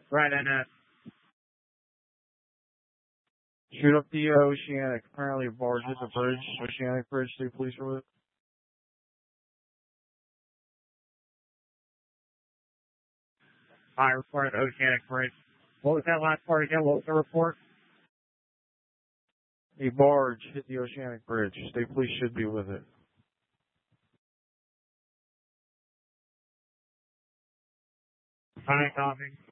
Right, and shoot up the Oceanic. Apparently a barge hit the bridge. Oceanic Bridge. State police are with it. I reported Oceanic Bridge. What was that last part again? What was the report? A barge hit the Oceanic Bridge. State police should be with it. Hi, copy.